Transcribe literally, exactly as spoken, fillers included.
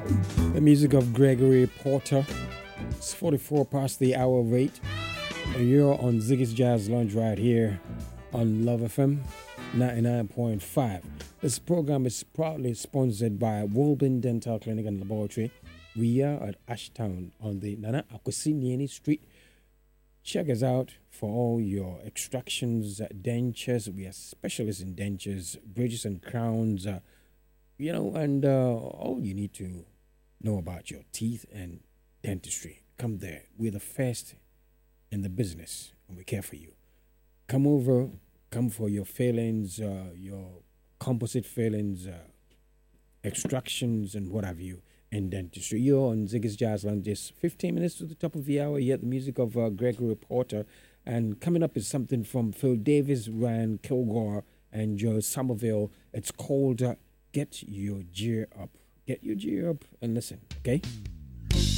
The music of Gregory Porter. It's forty-four past the hour of eight. You're on Ziggy's Jazz Lounge right here on Love F M ninety-nine point five. This program is proudly sponsored by Wolbin Dental Clinic and Laboratory. We are at Ashtown on the Nana Akwesinieni Street. Check us out for all your extractions, uh, dentures. We are specialists in dentures, bridges and crowns, uh, you know, and uh, all you need to know about your teeth and dentistry. Come there. We're the first in the business, and we care for you. Come over, come for your fillings, uh, your composite fillings, uh, extractions, and what have you in dentistry. You're on Ziggy's Jazz Lounge. Just fifteen minutes to the top of the hour. You get the music of uh, Gregory Porter. And coming up is something from Phil Davis, Ryan Kilgore, and Joe Somerville. It's called uh, Get Your Gear Up. Get your gear up and listen, okay?